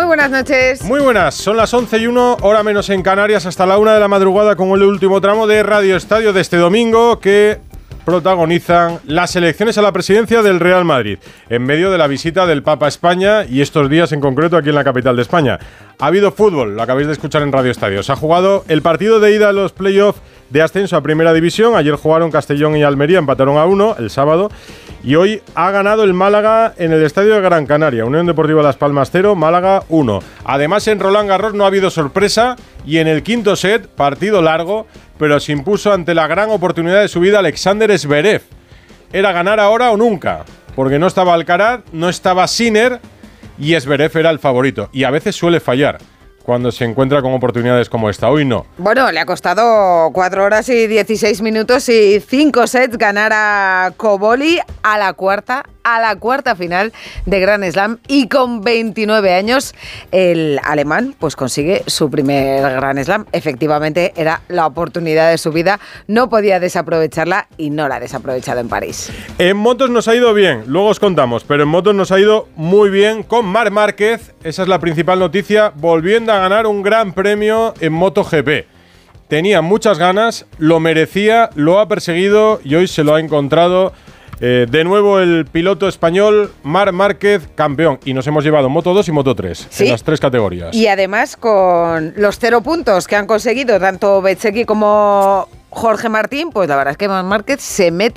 buenas noches. Muy buenas, son las 11:01, hora menos en Canarias, hasta la 1 de la madrugada con el último tramo de Radio Estadio de este domingo que protagonizan las elecciones a la presidencia del Real Madrid, en medio de la visita del Papa a España y estos días en concreto aquí en la capital de España. Ha habido fútbol, lo acabáis de escuchar en Radio Estadio. Se ha jugado el partido de ida a los playoffs de ascenso a Primera División. Ayer jugaron Castellón y Almería, empataron a 1 el sábado. Y hoy ha ganado el Málaga en el Estadio de Gran Canaria. Unión Deportiva Las Palmas 0, Málaga 1. Además, en Roland Garros no ha habido sorpresa y en el quinto set, partido largo, pero se impuso ante la gran oportunidad de su vida Alexander Zverev. Era ganar ahora o nunca, porque no estaba Alcaraz, no estaba Sinner y Zverev era el favorito. Y a veces suele fallar cuando se encuentra con oportunidades como esta. Hoy no. Bueno, le ha costado 4 horas y 16 minutos y 5 sets ganar a Cobolli a la cuarta final de Grand Slam, y con 29 años el alemán pues consigue su primer Grand Slam. Efectivamente era la oportunidad de su vida, no podía desaprovecharla y no la ha desaprovechado en París. En motos nos ha ido bien, luego os contamos, pero en motos nos ha ido muy bien con Marc Márquez. Esa es la principal noticia, volviendo a ganar un gran premio en MotoGP. Tenía muchas ganas, lo merecía, lo ha perseguido y hoy se lo ha encontrado. De nuevo el piloto español Marc Márquez, campeón, y nos hemos llevado Moto 2 y Moto 3, ¿sí?, en las 3 categorías. Y además con los 0 puntos que han conseguido tanto Bezzecchi como Jorge Martín, pues la verdad es que Marc Márquez se mete